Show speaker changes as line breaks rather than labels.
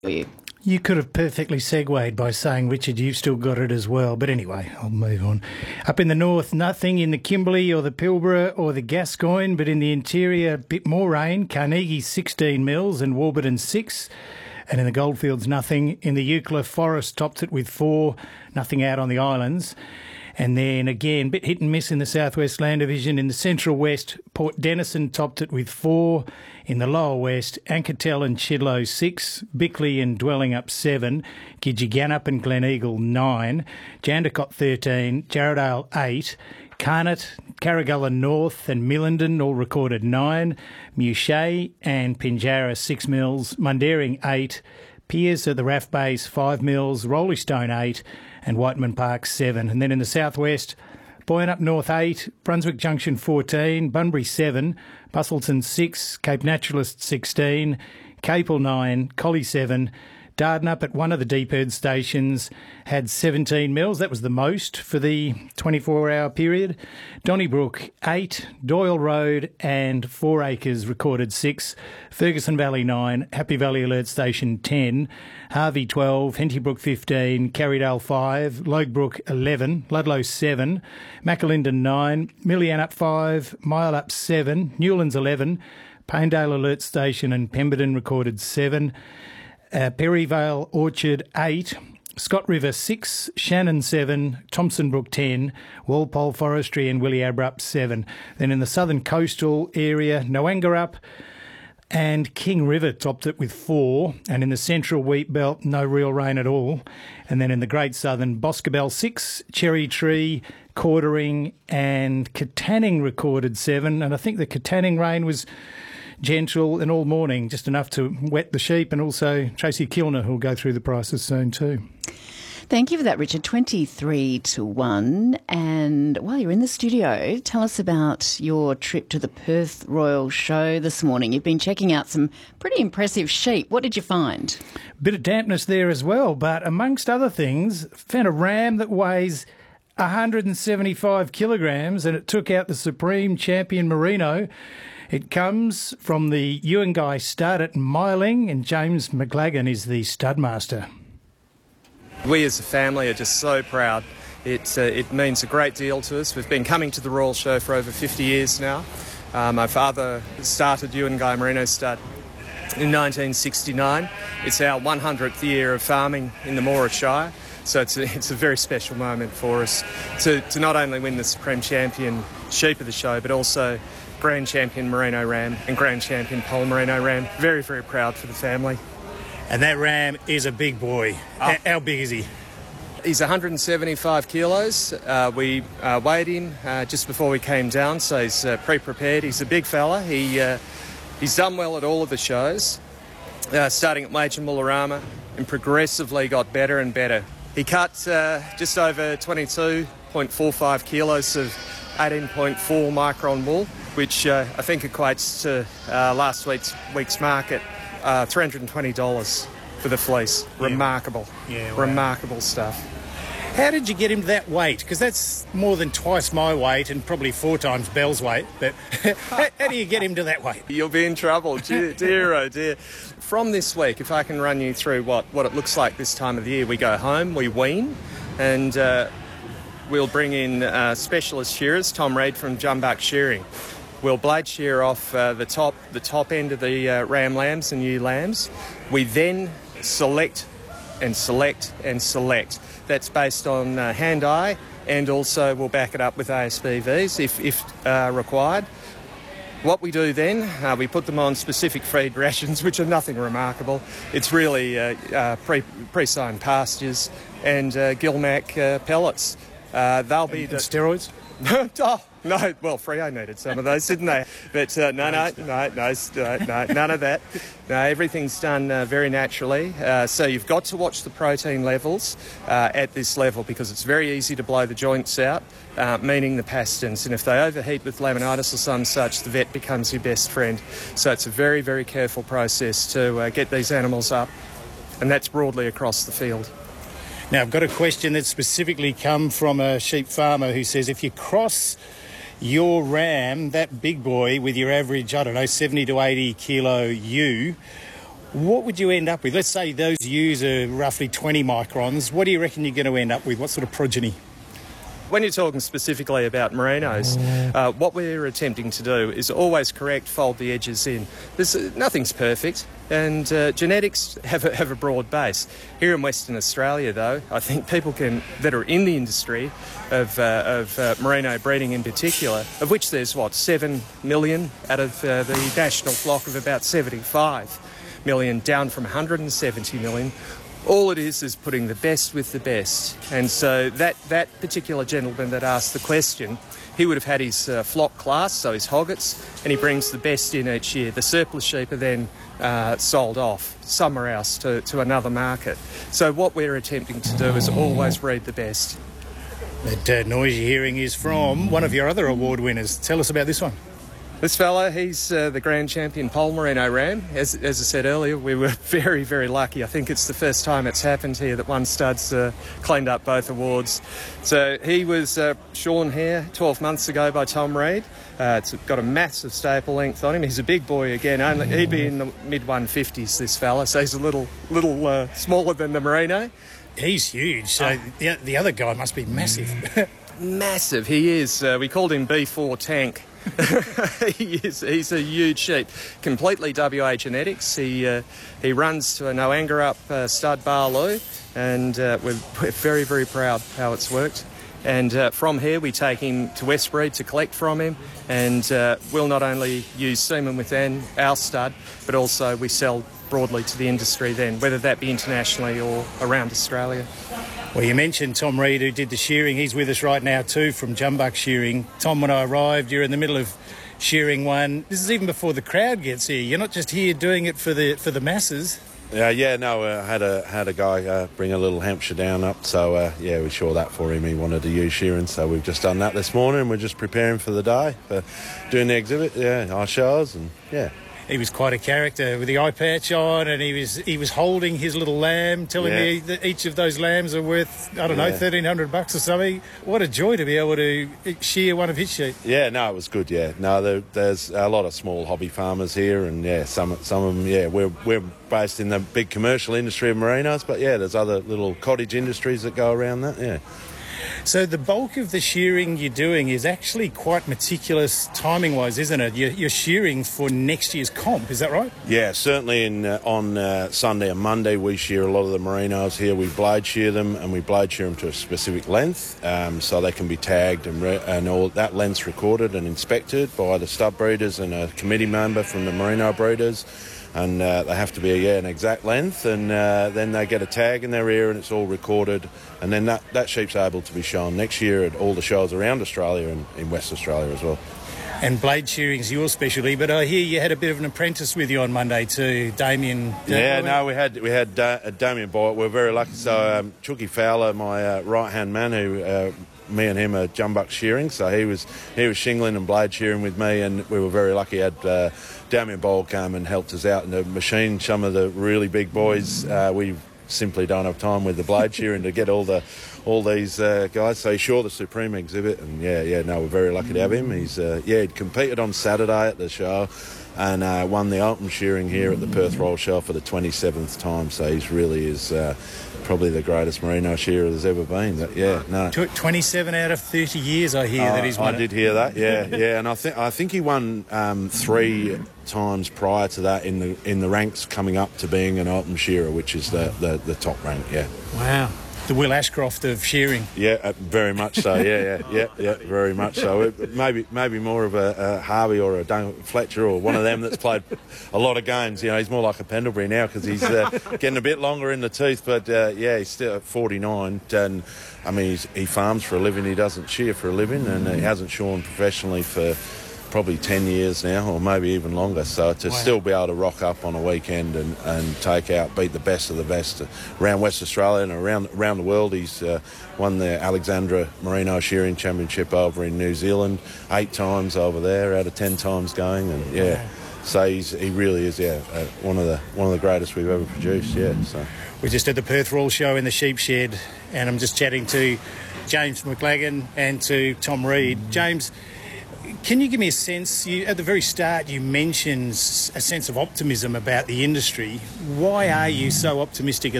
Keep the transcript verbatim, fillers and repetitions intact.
you.
You could have perfectly segued by saying, Richard, you've still got it as well. But anyway, I'll move on. Up in the north, nothing in the Kimberley or the Pilbara or the Gascoyne, but in the interior, a bit more rain. Carnegie sixteen mils and Warburton six. And in the Goldfields, nothing. In the Euclid, Forest topped it with four. Nothing out on the islands. And then again, bit hit and miss in the Southwest Land Division. In the Central West, Port Denison topped it with four. In the Lower West, Ankertell and Chidlow six. Bickley and Dwelling up seven. Gidgegannup and Gleneagle nine. Jandakot thirteen. Jarradale eight. Carnot, Carragalla North and Millenden all recorded nine. Muchet and Pinjarra six mils. Mundaring eight. Pearce at the R A F Base five mils. Rolleystone eight. And Whiteman Park seven. And then in the southwest, Boyanup North eight, Brunswick Junction fourteen, Bunbury seven, Bustleton six, Cape Naturalist sixteen, Capel nine, Collie seven, Dardanup at one of the deep earth stations had seventeen mils. That was the most for the twenty-four hour period. Donnybrook eight, Doyle Road and Four Acres recorded six. Ferguson Valley nine, Happy Valley Alert Station ten, Harvey twelve, Hentybrook fifteen, Carrydale five, Loguebrook eleven, Ludlow seven, Macalinden nine, Millianup five, Mile seven, Newlands eleven, Paindale Alert Station and Pemberton recorded seven. Uh, Perryvale Orchard eight, Scott River six, Shannon seven, Thompson Brook ten, Walpole Forestry and Williabrup seven. Then in the southern coastal area, Noangarup and King River topped it with four. And in the central wheat belt, no real rain at all. And then in the great southern, Boscobel six, Cherry Tree, Cordering and Katanning recorded seven. And I think the Katanning rain was gentle and all morning, just enough to wet the sheep, and also Tracy Kilner, who'll go through the prices soon too.
Thank you for that, Richard. twenty-three to one. And while you're in the studio, tell us about your trip to the Perth Royal Show this morning. You've been checking out some pretty impressive sheep. What did you find?
Bit of dampness there as well, but amongst other things, found a ram that weighs one hundred seventy-five kilograms, and it took out the Supreme Champion Merino. It comes from the Ewan stud at Myling, and James McLagan is the studmaster.
We as a family are just so proud. It, uh, it means a great deal to us. We've been coming to the Royal Show for over fifty years now. Uh, my father started Ewan Merino Stud in nineteen sixty-nine. It's our one hundredth year of farming in the Moora Shire, so it's a, it's a very special moment for us to, to not only win the Supreme Champion Sheep of the Show, but also Grand Champion Merino Ram and Grand Champion Pole Merino Ram. Very, very proud for the family.
And that ram is a big boy. Oh. How big is he?
He's one hundred seventy-five kilos. Uh, we uh, weighed him uh, just before we came down, so he's uh, pre-prepared. He's a big fella. He uh, He's done well at all of the shows, uh, starting at Major Mullarama, and progressively got better and better. He cut uh, just over twenty-two point four five kilos of eighteen point four micron wool, which uh, I think equates to uh, last week's week's market, uh, three hundred twenty dollars for the fleece.
Yeah.
Remarkable.
Yeah, wow.
Remarkable stuff.
How did you get him to that weight? Because that's more than twice my weight and probably four times Bell's weight. But how, how do you get him to that weight?
You'll be in trouble, dear, dear oh dear. From this week, if I can run you through what, what it looks like this time of the year, we go home, we wean, and uh, we'll bring in uh, specialist shearers, Tom Reid from Jumbuck Shearing. We'll blade shear off uh, the top the top end of the uh, ram lambs and ewe lambs. We then select and select and select. That's based on uh, hand-eye, and also we'll back it up with A S B Vs if, if uh, required. What we do then, uh, we put them on specific feed rations, which are nothing remarkable. It's really uh, uh, pre, pre-signed pastures and uh, Gilmac uh, pellets. Uh, they'll be
and,
the
and steroids.
Oh, no, well, Freo needed some of those, didn't they? But uh, no, no, no, no, no, no, none of that. No, everything's done uh, very naturally. Uh, so you've got to watch the protein levels uh, at this level, because it's very easy to blow the joints out, uh, meaning the pastins. And if they overheat with laminitis or some such, the vet becomes your best friend. So it's a very, very careful process to uh, get these animals up, and that's broadly across the field.
Now, I've got a question that's specifically come from a sheep farmer who says if you cross your ram, that big boy, with your average, I don't know, seventy to eighty kilo ewe, What would you end up with? Let's say those ewes are roughly twenty microns. What do you reckon you're going to end up with? What sort of progeny?
When you're talking specifically about merinos, uh, what we're attempting to do is always correct, fold the edges in. There's, uh, nothing's perfect, and uh, genetics have a, have a broad base. Here in Western Australia, though, I think people can that are in the industry of, uh, of uh, merino breeding in particular, of which there's, what, seven million out of uh, the national flock of about seventy-five million, down from one hundred seventy million. All it is is putting the best with the best. And so that, that particular gentleman that asked the question, he would have had his uh, flock class, so his hoggets, and he brings the best in each year. The surplus sheep are then uh, sold off somewhere else to, to another market. So what we're attempting to do is always breed the best.
That uh, noise you're hearing is from one of your other award winners. Tell us about this one.
This fella, he's uh, the grand champion Pole Merino ram. As, as I said earlier, we were very, very lucky. I think it's the first time it's happened here that one stud's uh, cleaned up both awards. So he was uh, shorn here twelve months ago by Tom Reed. Uh, it's got a massive staple length on him. He's a big boy again. Only, he'd be in the mid one fifties, this fella, so he's a little, little uh, smaller than the Merino.
He's huge, so oh. the, the other guy must be massive.
Massive, he is. Uh, we called him B four Tank. he is, he's a huge sheep, completely W A genetics. He uh, he runs to a Noangarup uh, stud Barloo, and uh, we're, we're very, very proud how it's worked. And uh, from here we take him to Westbury to collect from him, and uh, we'll not only use semen within our stud, but also we sell broadly to the industry then, whether that be internationally or around Australia.
Well, you mentioned Tom Reed, who did the shearing. He's with us right now too from Jumbuck Shearing. Tom, when I arrived, you're in the middle of shearing one. This is even before the crowd gets here. You're not just here doing it for the for the masses.
Yeah, yeah, no, I uh, had a had a guy uh, bring a little Hampshire down up, so uh, yeah, we saw that for him. He wanted to use shearing, so we've just done that this morning. We're just preparing for the day, for doing the exhibit, yeah, our shows, and yeah.
He was quite a character with the eye patch on, and he was he was holding his little lamb, telling
yeah.
me that each of those lambs are worth, I don't yeah. know, thirteen hundred bucks or something. What a joy to be able to shear one of his sheep.
Yeah, no, it was good, yeah. No, there, there's a lot of small hobby farmers here, and yeah, some some of them, yeah, we're, we're based in the big commercial industry of merinos, but yeah, there's other little cottage industries that go around that, yeah.
So the bulk of the shearing you're doing is actually quite meticulous timing-wise, isn't it? You're, you're shearing for next year's comp, is that right?
Yeah, certainly in, uh, on uh, Sunday and Monday we shear a lot of the merinos here. We blade shear them, and we blade shear them to a specific length, um, so they can be tagged, and, re- and all that length's recorded and inspected by the stud breeders and a committee member from the merino breeders. And uh, they have to be yeah, an exact length, and uh, then they get a tag in their ear, and it's all recorded, and then that, that sheep's able to be shown next year at all the shows around Australia and in West Australia as well.
And blade shearing's your specialty, but I hear you had a bit of an apprentice with you on Monday too, Damien.
Yeah, no, we had we had da- Damien Boyd. We're very lucky. So um, Chucky Fowler, my uh, right hand man, who. Uh, me and him are Jumbuck shearing, so he was he was shingling and blade shearing with me, and we were very lucky. Had uh, Damien Bowl come and helped us out in the machine. Some of the really big boys, uh, we simply don't have time with the blade shearing to get all the all these uh, guys. So he's sure the Supreme exhibit, and yeah, yeah, no, we're very lucky to have him. He's uh, yeah, he competed on Saturday at the show, and uh, won the open shearing here at the Perth Royal Show for the twenty-seventh time. So he's really is. Uh, Probably the greatest merino shearer there's ever been. But yeah, no.
twenty-seven out of thirty years, I hear
uh,
that he's won.
I did hear that. Yeah, yeah, and I think I think he won um, three times prior to that in the in the ranks coming up to being an open shearer, which is the, the, the top rank. Yeah.
Wow. The Will Ashcroft of shearing.
Yeah, uh, very much so. Yeah, yeah, yeah, yeah, very much so. It, maybe, maybe more of a, a Harvey or a Doug Fletcher or one of them that's played a lot of games. You know, he's more like a Pendlebury now because he's uh, getting a bit longer in the tooth. But uh, yeah, he's still at forty-nine, and I mean, he's, he farms for a living. He doesn't shear for a living, and he hasn't shorn professionally for probably ten years now, or maybe even longer. So to wow. still be able to rock up on a weekend and, and take out, beat the best of the best around West Australia and around around the world. He's uh, won the Alexandra Merino Shearing Championship over in New Zealand eight times over there out of ten times going, and yeah. Wow. So he's, he really is, yeah, uh, one of the one of the greatest we've ever produced. Yeah. So
we just did the Perth Royal Show in the sheep shed, and I'm just chatting to James McLagan and to Tom Reed. James, Can you give me a sense, you, at the very start you mentioned a sense of optimism about the industry. Why are you so optimistic